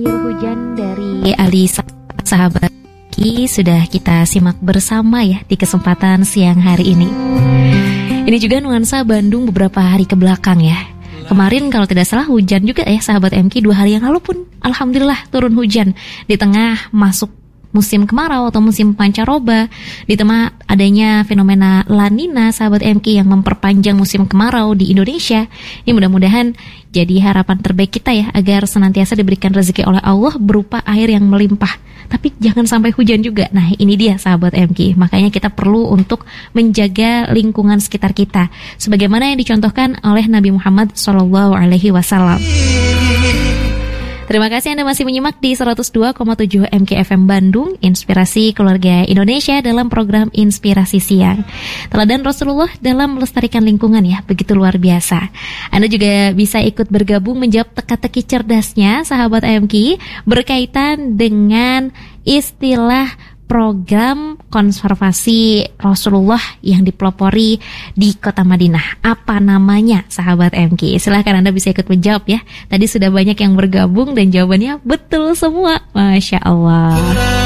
Air Hujan dari Ali Sahabat Ki sudah kita simak bersama ya di kesempatan siang hari ini. Ini juga nuansa Bandung beberapa hari ke belakang ya. Kemarin kalau tidak salah hujan juga ya sahabat MK, 2 hari yang lalu pun alhamdulillah turun hujan di tengah masuk musim kemarau atau musim pancaroba, di tengah adanya fenomena La Nina sahabat MK yang memperpanjang musim kemarau di Indonesia. Ini mudah-mudahan jadi harapan terbaik kita ya, agar senantiasa diberikan rezeki oleh Allah berupa air yang melimpah. Tapi jangan sampai hujan juga. Nah ini dia sahabat MK, makanya kita perlu untuk menjaga lingkungan sekitar kita sebagaimana yang dicontohkan oleh Nabi Muhammad SAW. Terima kasih Anda masih menyimak di 102,7 MKFM Bandung, Inspirasi Keluarga Indonesia dalam program Inspirasi Siang. Teladan Rasulullah dalam melestarikan lingkungan ya, begitu luar biasa. Anda juga bisa ikut bergabung menjawab teka-teki cerdasnya sahabat MK berkaitan dengan istilah program konservasi Rasulullah yang dipelopori di Kota Madinah. Apa namanya sahabat MK? Silahkan Anda bisa ikut menjawab ya. Tadi sudah banyak yang bergabung dan jawabannya betul semua. Masya Allah.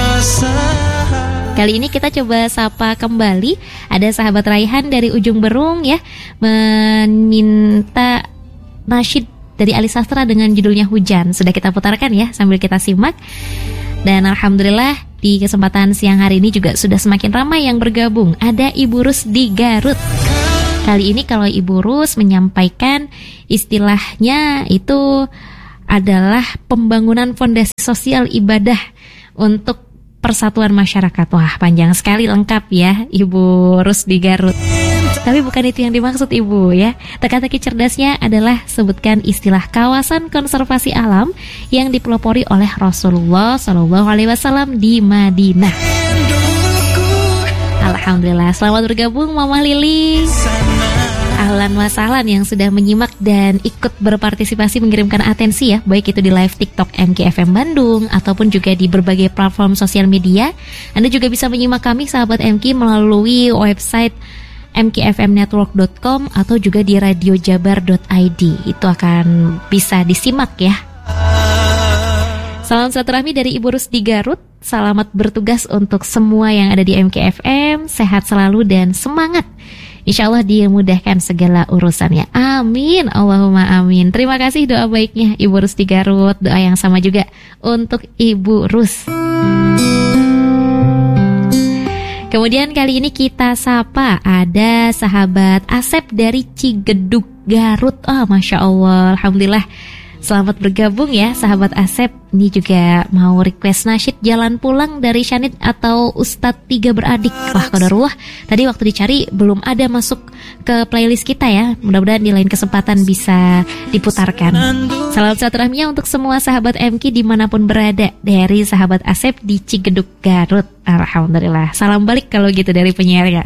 Kali ini kita coba sapa kembali. Ada sahabat Raihan dari Ujung Berung ya, meminta nasyid dari Ali Sastra dengan judulnya Hujan. Sudah kita putarkan ya sambil kita simak. Dan alhamdulillah di kesempatan siang hari ini juga sudah semakin ramai yang bergabung. Ada Ibu Rus di Garut. Kali ini kalau Ibu Rus menyampaikan istilahnya itu adalah pembangunan fondasi sosial ibadah untuk persatuan masyarakat. Wah, panjang sekali lengkap ya Ibu Rus di Garut. Tapi bukan itu yang dimaksud Ibu ya. Teka-teki cerdasnya adalah sebutkan istilah kawasan konservasi alam yang dipelopori oleh Rasulullah SAW di Madinah. Alhamdulillah, selamat bergabung Mama Lili. Ahlan wa sahlan yang sudah menyimak dan ikut berpartisipasi mengirimkan atensi ya, baik itu di live TikTok MKFM Bandung ataupun juga di berbagai platform sosial media. Anda juga bisa menyimak kami sahabat MK melalui website mkfmnetwork.com atau juga di radiojabar.id. Itu akan bisa disimak ya. Salam silaturahmi dari Ibu Rus di Garut. Selamat bertugas untuk semua yang ada di MKFM. Sehat selalu dan semangat. Insya Allah dimudahkan segala urusannya. Amin, Allahumma amin. Terima kasih doa baiknya Ibu Rus di Garut. Doa yang sama juga untuk Ibu Rus. Kemudian kali ini kita sapa ada sahabat Asep dari Cigedug Garut. Masya Allah, alhamdulillah. Selamat bergabung ya sahabat Asep. Ini juga mau request nasyid Jalan Pulang dari Syanid atau Ustadz 3 Beradik. Wah, qadarullah, tadi waktu dicari belum ada masuk ke playlist kita ya. Mudah-mudahan di lain kesempatan bisa diputarkan. Salam silaturahminya untuk semua sahabat MK dimanapun berada, dari sahabat Asep di Cigedug Garut. Alhamdulillah. Salam balik kalau gitu dari penyiarnya.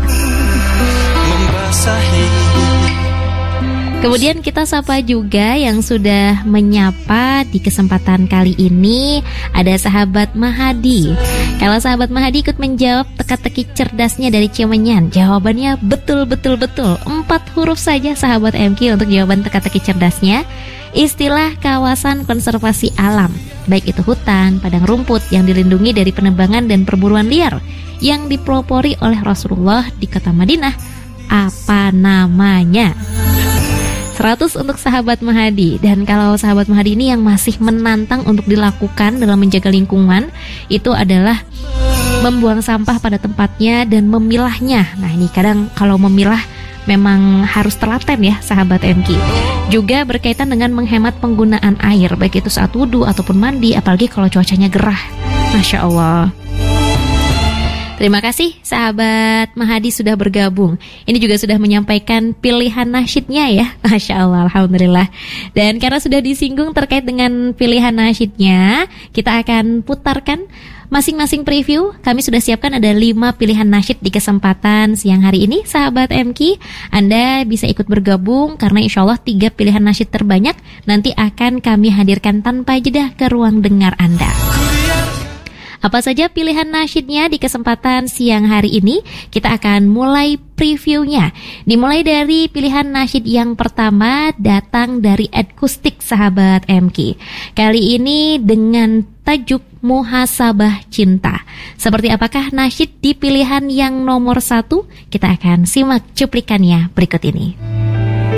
Kemudian kita sapa juga yang sudah menyapa di kesempatan kali ini. Ada sahabat Mahadi. Kalau sahabat Mahadi ikut menjawab teka-teki cerdasnya dari Cimenyan, jawabannya betul. 4 huruf saja sahabat MK untuk jawaban teka-teki cerdasnya. Istilah kawasan konservasi alam, baik itu hutan, padang rumput yang dilindungi dari penebangan dan perburuan liar yang dipelopori oleh Rasulullah di Kota Madinah. Apa namanya? 100 untuk sahabat Mahadi. Dan kalau sahabat Mahadi ini yang masih menantang untuk dilakukan dalam menjaga lingkungan, itu adalah membuang sampah pada tempatnya dan memilahnya. Nah ini kadang kalau memilah memang harus telaten ya sahabat MK. Juga berkaitan dengan menghemat penggunaan air, baik itu saat wudhu ataupun mandi, apalagi kalau cuacanya gerah. Masya Allah. Terima kasih sahabat Mahadi sudah bergabung. Ini juga sudah menyampaikan pilihan nasyidnya ya. Masya Allah, alhamdulillah. Dan karena sudah disinggung terkait dengan pilihan nasyidnya, kita akan putarkan masing-masing preview. Kami sudah siapkan ada 5 pilihan nasyid di kesempatan siang hari ini sahabat MK. Anda bisa ikut bergabung karena insya Allah 3 pilihan nasyid terbanyak nanti akan kami hadirkan tanpa jeda ke ruang dengar Anda. Apa saja pilihan nasyidnya di kesempatan siang hari ini? Kita akan mulai previewnya. Dimulai dari pilihan nasyid yang pertama datang dari Akustik Sahabat MK. Kali ini dengan tajuk Muhasabah Cinta. Seperti apakah nasyid di pilihan yang nomor 1? Kita akan simak cuplikannya berikut ini.